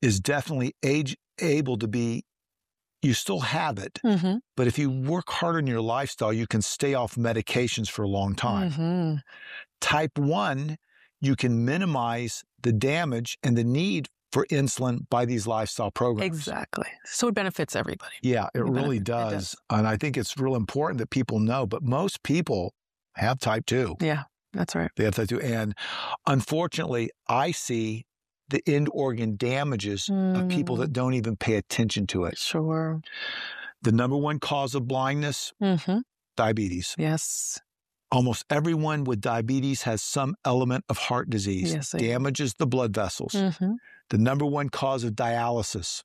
is definitely able to be, you still have it, but if you work hard on your lifestyle, you can stay off medications for a long time. Type 1, you can minimize the damage and the need for insulin by these lifestyle programs. Exactly. So it benefits everybody. Yeah, it really does. It does. And I think it's real important that people know, but most people have type 2. Yeah, that's right. They have type 2. And unfortunately, I see the end organ damages of people that don't even pay attention to it. Sure. The number one cause of blindness, diabetes. Yes. Almost everyone with diabetes has some element of heart disease. Yes, damages the blood vessels. The number one cause of dialysis.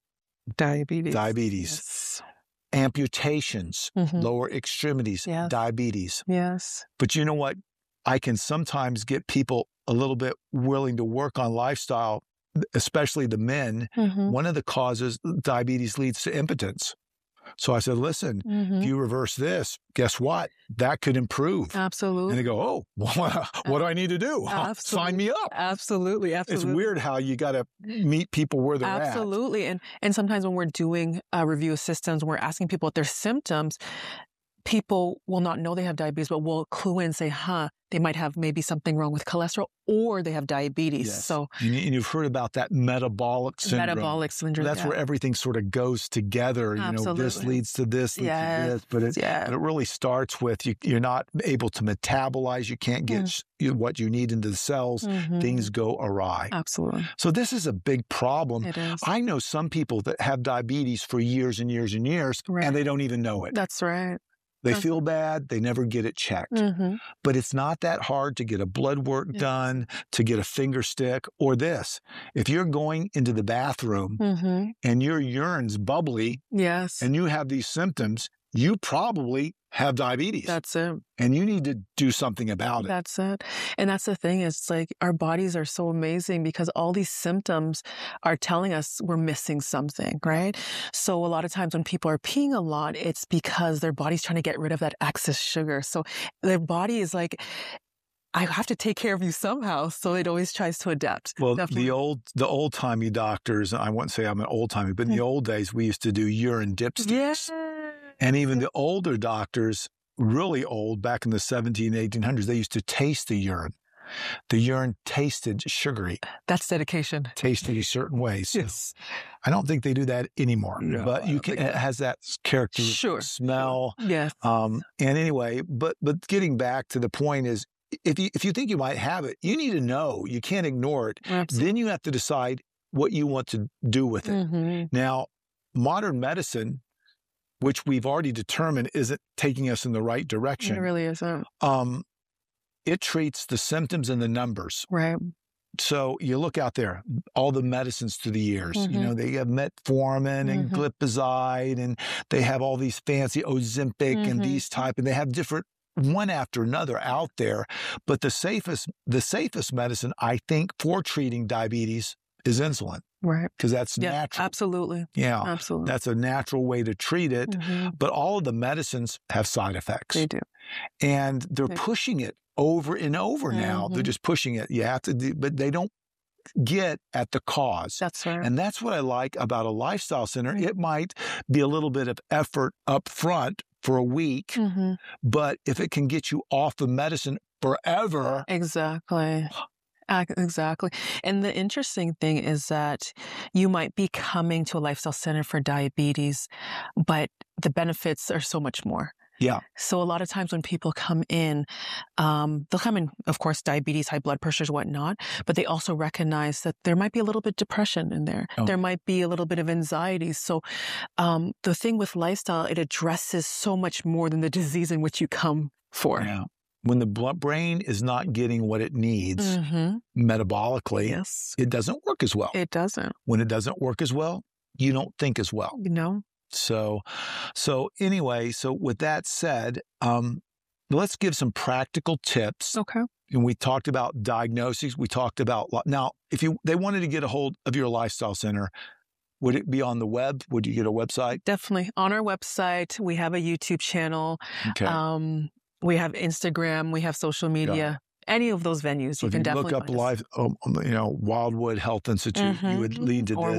Diabetes. Yes. Amputations, lower extremities, diabetes. Yes. But you know what? I can sometimes get people a little bit willing to work on lifestyle, especially the men. One of the causes, diabetes leads to impotence. So I said, listen, if you reverse this, guess what? That could improve. Absolutely. And they go, oh, what do I need to do? Sign me up. Absolutely. It's weird how you got to meet people where they're at. Absolutely. And sometimes when we're doing a review of systems, we're asking people what their symptoms, people will not know they have diabetes, but will clue in and say, they might have maybe something wrong with cholesterol or they have diabetes. Yes. So, and you've heard about that metabolic syndrome. Metabolic syndrome. That's where everything sort of goes together. Absolutely. You know, this leads to this, leads to this. But it really starts with you're not able to metabolize. You can't get what you need into the cells. Things go awry. Absolutely. So this is a big problem. It is. I know some people that have diabetes for years and years and years, and they don't even know it. That's right. They feel bad. They never get it checked. But it's not that hard to get a blood work done, to get a finger stick, or this. If you're going into the bathroom and your urine's bubbly and you have these symptoms, you probably have diabetes. That's it. And you need to do something about it. That's it. And that's the thing. It's like our bodies are so amazing because all these symptoms are telling us we're missing something, right? So a lot of times when people are peeing a lot, it's because their body's trying to get rid of that excess sugar. So their body is like, I have to take care of you somehow. So it always tries to adapt. Well, the old-timey doctors, I wouldn't say I'm an old-timey, but in the old days, we used to do urine dipsticks. And even the older doctors, really old, back in the 1800s, they used to taste the urine. The urine tasted sugary. That's dedication. Tasted a certain way. So yes. I don't think they do that anymore. No, but it has that character smell. Yes. And anyway, but getting back to the point is, if you think you might have it, you need to know. You can't ignore it. Absolutely. Then you have to decide what you want to do with it. Now, modern medicine, which we've already determined isn't taking us in the right direction. It really isn't. It treats the symptoms and the numbers. Right. So you look out there, all the medicines through the years, you know, they have metformin and glipizide, and they have all these fancy Ozempic and these type, and they have different one after another out there. But the safest medicine, I think, for treating diabetes is insulin. Right. Because that's natural. Absolutely. Yeah. Absolutely. That's a natural way to treat it. But all of the medicines have side effects. They do. And they're pushing it over and over now. They're just pushing it. You have to do, but they don't get at the cause. That's right. And that's what I like about a lifestyle center. It might be a little bit of effort up front for a week, but if it can get you off the medicine forever. Exactly. Exactly. And the interesting thing is that you might be coming to a lifestyle center for diabetes, but the benefits are so much more. Yeah. So a lot of times when people come in, they'll come in, of course, diabetes, high blood pressures, whatnot, but they also recognize that there might be a little bit of depression in there. There might be a little bit of anxiety. So the thing with lifestyle, it addresses so much more than the disease in which you come for. Yeah. When the brain is not getting what it needs metabolically, it doesn't work as well. It doesn't. When it doesn't work as well, you don't think as well. No. So anyway, so with that said, let's give some practical tips. Okay. And we talked about diagnoses. We talked about, now, if they wanted to get a hold of your lifestyle center, would it be on the web? Would you get a website? Definitely. On our website, we have a YouTube channel. Okay. We have Instagram, we have social media, any of those venues. So you can definitely look up Wildwood Health Institute, you would lead to this.